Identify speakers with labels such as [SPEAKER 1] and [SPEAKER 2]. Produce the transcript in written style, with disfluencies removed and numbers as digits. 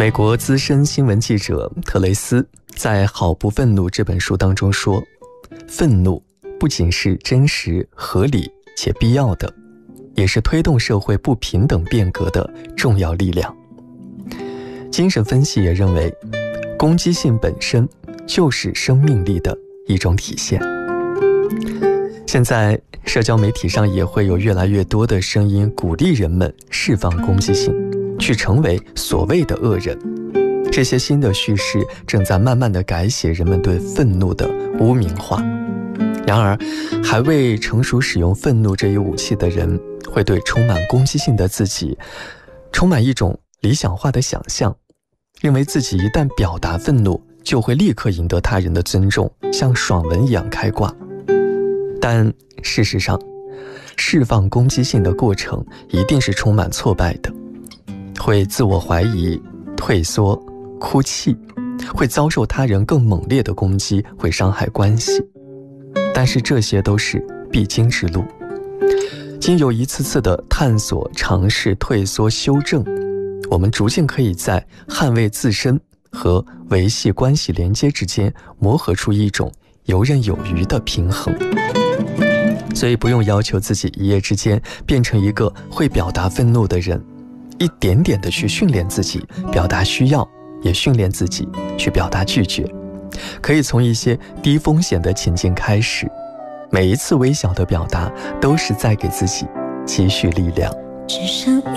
[SPEAKER 1] 美国资深新闻记者特雷斯在《好不愤怒》这本书当中说，愤怒不仅是真实、合理且必要的，也是推动社会不平等变革的重要力量。精神分析也认为，攻击性本身就是生命力的一种体现。现在社交媒体上也会有越来越多的声音鼓励人们释放攻击性，去成为所谓的恶人。这些新的叙事正在慢慢地改写人们对愤怒的污名化。然而，还未成熟使用愤怒这一武器的人，会对充满攻击性的自己充满一种理想化的想象，认为自己一旦表达愤怒，就会立刻赢得他人的尊重，像爽文一样开挂。但事实上，释放攻击性的过程一定是充满挫败的，会自我怀疑、退缩、哭泣，会遭受他人更猛烈的攻击，会伤害关系。但是这些都是必经之路，经由一次次的探索、尝试、退缩、修正，我们逐渐可以在捍卫自身和维系关系连接之间磨合出一种游刃有余的平衡。所以不用要求自己一夜之间变成一个会表达愤怒的人，一点点的去训练自己表达需要，也训练自己去表达拒绝。可以从一些低风险的情境开始，每一次微小的表达都是在给自己积蓄力量。
[SPEAKER 2] 只剩